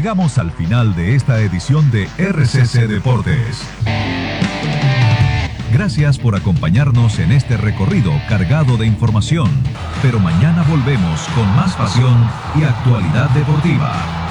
Llegamos al final de esta edición de RCC Deportes. Gracias por acompañarnos en este recorrido cargado de información. Pero mañana volvemos con más pasión y actualidad deportiva.